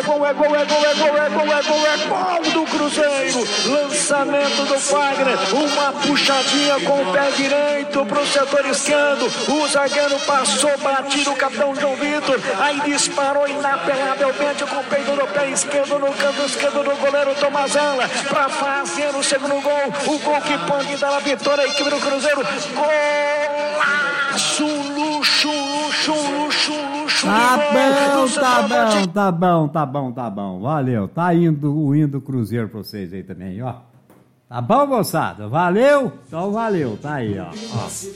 gol do Cruzeiro. Lançamento do Fagner, uma puxadinha com o pé direito pro setor esquerdo. O zagueiro passou batido, o capitão João Vitor, aí disparou inapelavelmente com o peito do pé esquerdo no canto esquerdo do goleiro Tomazella para fazer o segundo gol, o gol que pode dar a vitória à equipe do Cruzeiro. Golaço, luxo. Tá bom. Valeu. Tá indo o hino do Cruzeiro pra vocês aí também, ó. Tá bom, moçada? Valeu? Então valeu. Tá aí, ó.